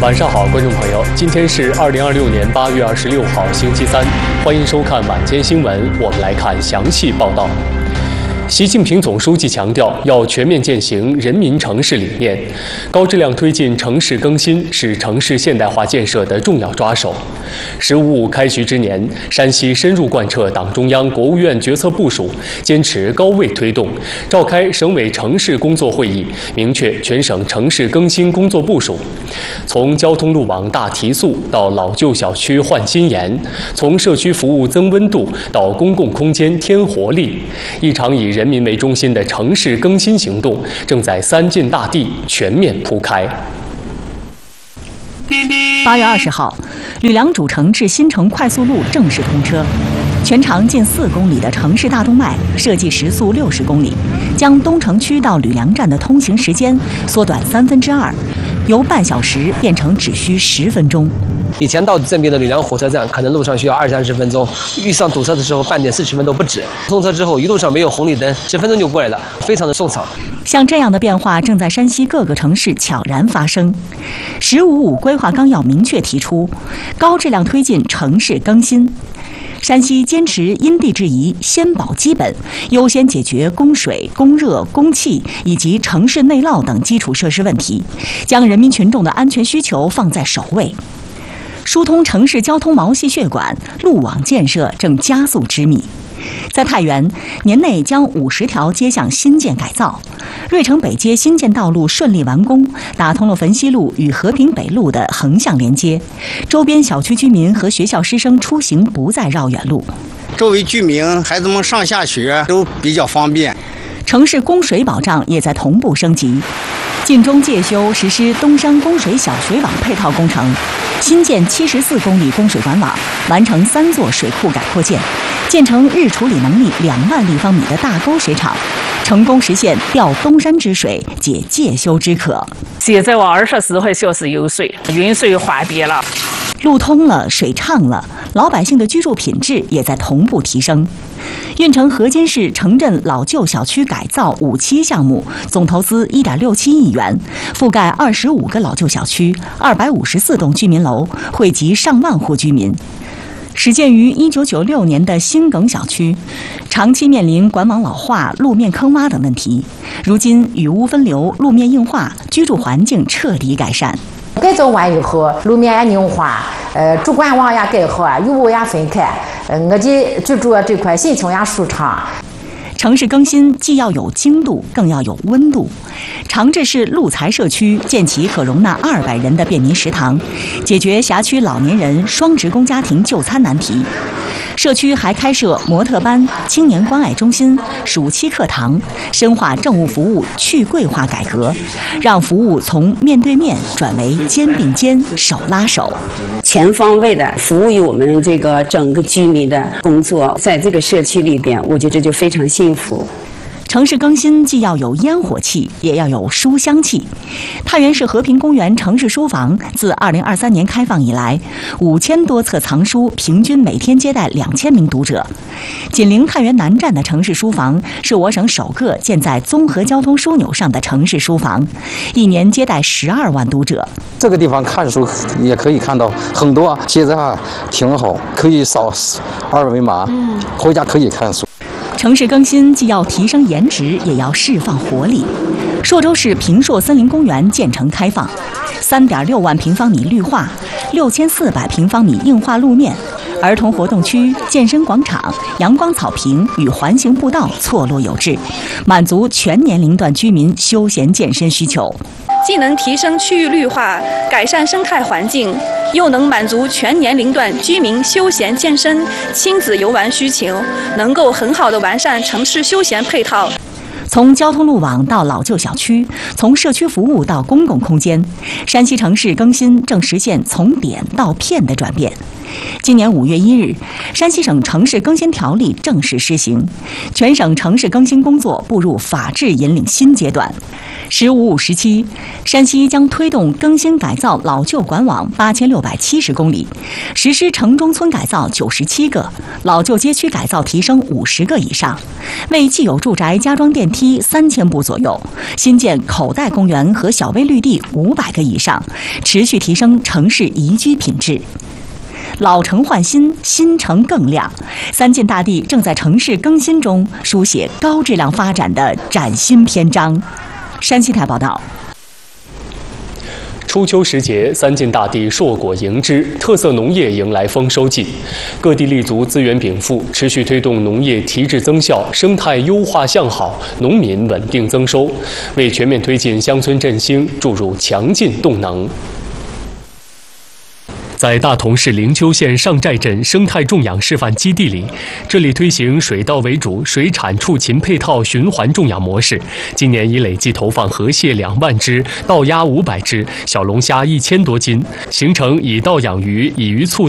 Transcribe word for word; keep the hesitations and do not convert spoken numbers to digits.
晚上好，观众朋友，今天是二零二六年八月二十六号，星期三，欢迎收看晚间新闻。我们来看详细报道。习近平总书记强调，要全面践行人民城市理念，高质量推进城市更新是城市现代化建设的重要抓手。十五五开局之年，山西深入贯彻党中央、国务院决策部署，坚持高位推动，召开省委城市工作会议，明确全省城市更新工作部署。从交通路网大提速到老旧小区焕新颜，从社区服务增温度到公共空间添活力，一场以人民为中心的城市更新行动正在三晋大地全面铺开。 八月二十号，吕梁主城至新城快速路正式通车，全长近四公里的城市大动脉设计时速六十公里，将东城区到吕梁站的通行时间缩短三分之二，由半小时变成只需十分钟。 以前到这边的吕梁火车站，可能路上需要二三十分钟，遇上堵车的时候，半点四十分都不止。通车之后，一路上没有红绿灯，十分钟就过来了，非常的顺畅。 像这样的变化正在山西各个城市悄然发生。十五五规划纲要明确提出，高质量推进城市更新。山西坚持因地制宜，先保基本，优先解决供水、供热、供气以及城市内涝等基础设施问题，将人民群众的安全需求放在首位。疏通城市交通毛细血管，路网建设正加速之密。在太原，年内将五十条街巷新建改造，芮城北街新建道路顺利完工，打通了汾西路与和平北路的横向连接，周边小区居民和学校师生出行不再绕远路， 周围居民孩子们上下学都比较方便。 城市供水保障也在同步升级，晋中介修实施东山供水小水网配套工程，新建七十四公里供水管网，完成三座水库改扩建，建成日处理能力两万立方米的大沟水厂，成功实现调东山之水解介修之渴。 现在我二十四个小时有水，运水缓别了， 路通了，水畅了，老百姓的居住品质也在同步提升。运城河间市城镇老旧小区改造五期项目，总投资一点六七亿元，覆盖二十五个老旧小区、二百五十四栋居民楼，惠及上万户居民。始建于一九九六年的新耿小区，长期面临管网老化、路面坑洼等问题，如今雨污分流、路面硬化，居住环境彻底改善。 改造完以后，路面也硬化，呃，主管网也改好，雨污也分开，呃，我的居住这块心情也舒畅。 城市更新既要有精度，更要有温度。长治市路财社区建起可容纳二百人的便民食堂，解决辖区老年人、双职工家庭就餐难题。社区还开设模特班、青年关爱中心、暑期课堂，深化政务服务去柜化改革，让服务从面对面转为肩并肩、手拉手， 全方位的服务于我们这个整个居民的工作。在这个社区里边，我觉得就非常幸福。 城市更新既要有烟火气，也要有书香气。太原市和平公园城市书房自二零二三年开放以来，五千多册藏书，平均每天接待两千名读者。紧邻太原南站的城市书房是我省首个建在综合交通枢纽上的城市书房，一年接待十二万读者。 这个地方看书也可以看到很多，写的啊挺好，可以扫二维码，回家可以看书。 城市更新既要提升颜值，也要释放活力。朔州市平朔森林公园建成开放，三点六万平方米绿化，六千四百平方米硬化路面，儿童活动区、健身广场、阳光草坪与环形步道错落有致，满足全年龄段居民休闲健身需求。 既能提升区域绿化，改善生态环境，又能满足全年龄段居民休闲健身、亲子游玩需求，能够很好地完善城市休闲配套。 从交通路网到老旧小区，从社区服务到公共空间，山西城市更新正实现从点到片的转变。 今年五月一日，山西省城市更新条例正式施行，全省城市更新工作步入法治引领新阶段。十五五时期，山西将推动更新改造老旧管网八千六百七十公里，实施城中村改造九十七个，老旧街区改造提升五十个以上，为既有住宅加装电梯三千部左右，新建口袋公园和小微绿地五百个以上，持续提升城市宜居品质。老城换新，新城更亮。三晋大地正在城市更新中书写高质量发展的崭新篇章。山西台报道。 初秋时节，三晋大地硕果迎之，特色农业迎来丰收季。各地立足资源禀赋，持续推动农业提质增效、生态优化向好，农民稳定增收，为全面推进乡村振兴注入强劲动能。在大同市灵丘县上寨镇生态种养示范基地里，这里推行水稻为主、水产畜禽配套循环种养模式，今年已累计投放河蟹两万只、稻鸭五百只、小龙虾一千多斤，形成以稻养鱼、以鱼促